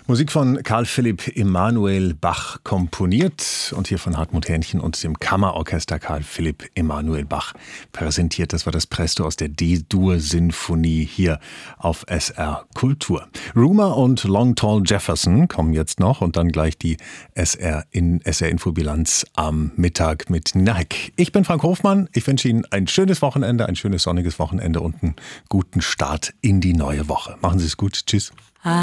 Musik von Carl Philipp Emanuel Bach komponiert und hier von Hartmut Hähnchen und dem Kammerorchester Carl Philipp Emanuel Bach präsentiert. Das war das Presto aus der D-Dur-Sinfonie hier auf SR Kultur. Rumer und Long Tall Jefferson kommen jetzt noch und dann gleich die SR-Infobilanz am Mittag mit Nina Heck. Ich bin Frank Hofmann. Ich wünsche Ihnen ein schönes Wochenende, ein schönes sonniges Wochenende und einen guten Start in die neue Woche. Machen Sie es gut. Tschüss.